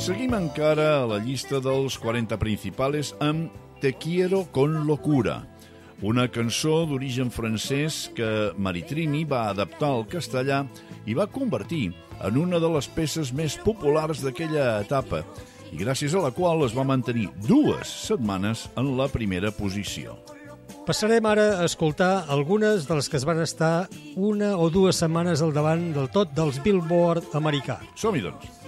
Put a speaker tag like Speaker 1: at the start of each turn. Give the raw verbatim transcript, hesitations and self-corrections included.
Speaker 1: Seguim encara a la llista dels quaranta principales amb Te quiero con locura, una cançó d'origen francès que Maritrini va adaptar al castellà i va convertir en una de les peces més populars d'aquella etapa i gràcies a la qual es va mantenir dues setmanes en la primera posició.
Speaker 2: Passarem ara a escoltar algunes de les que es van estar una o dues setmanes al davant del tot dels Billboard americà.
Speaker 1: Som-hi, doncs.